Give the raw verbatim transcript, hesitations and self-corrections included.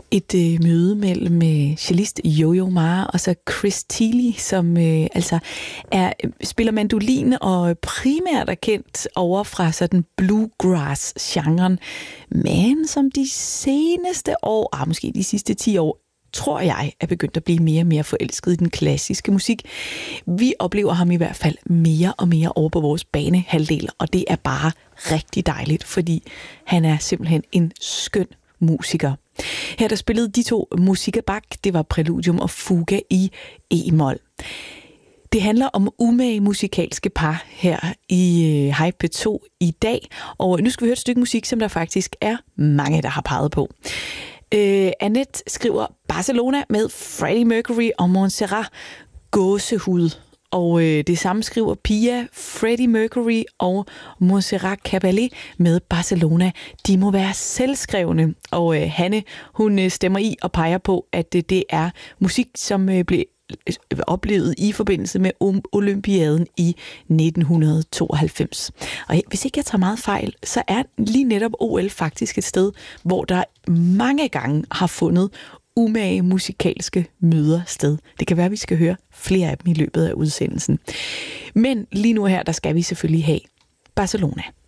Et øh, møde mellem øh, cellist Yo-Yo Ma og så Chris Thile, som øh, altså er, spiller mandolin og primært er kendt over fra sådan bluegrass-genren, men som de seneste år, ah, måske de sidste ti år, tror jeg, er begyndt at blive mere og mere forelsket i den klassiske musik. Vi oplever ham i hvert fald mere og mere over på vores banehalvdel, og det er bare rigtig dejligt, fordi han er simpelthen en skøn musiker. Her der spillede de to Musica Bach, det var præludium og fuga i e-mol. Det handler om umage musikalske par her i Hej P to i dag, og nu skal vi høre et stykke musik, som der faktisk er mange, der har peget på. Uh, Annette skriver Barcelona med Freddie Mercury og Montserrat, gåsehud. Og uh, det samme skriver Pia, Freddie Mercury og Montserrat Caballé med Barcelona. De må være selvskrevne. Og uh, Hanne, hun uh, stemmer i og peger på, at uh, det er musik, som uh, blev oplevet i forbindelse med Olympiaden i nitten tooghalvfems. Og hvis ikke jeg tager meget fejl, så er lige netop O L faktisk et sted, hvor der mange gange har fundet umage musikalske møder sted. Det kan være, at vi skal høre flere af dem i løbet af udsendelsen. Men lige nu her, der skal vi selvfølgelig have Barcelona.